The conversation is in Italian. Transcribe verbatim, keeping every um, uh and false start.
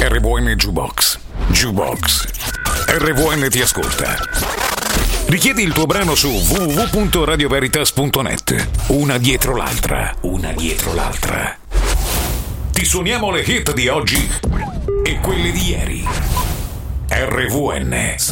R V N Jukebox. Jukebox. R V N ti ascolta. Richiedi il tuo brano su w w w punto radio veritas punto net. Una dietro l'altra, una dietro l'altra. Ti suoniamo le hit di oggi e quelle di ieri. R V N.